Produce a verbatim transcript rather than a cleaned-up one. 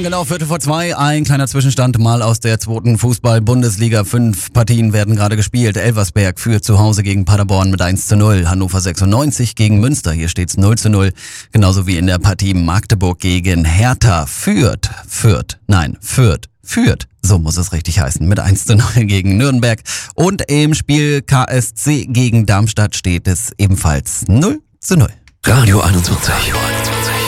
genau, Viertel vor zwei, ein kleiner Zwischenstand mal aus der zweiten Fußball-Bundesliga. Fünf Partien werden gerade gespielt. Elversberg führt zu Hause gegen Paderborn mit eins zu null. Hannover sechsundneunzig gegen Münster, hier steht's null zu null. Genauso wie in der Partie Magdeburg gegen Hertha. Fürth, Fürth, nein, Fürth, Fürth. So muss es richtig heißen, mit eins zu null gegen Nürnberg. Und im Spiel K S C gegen Darmstadt steht es ebenfalls null zu null. Radio einundzwanzig.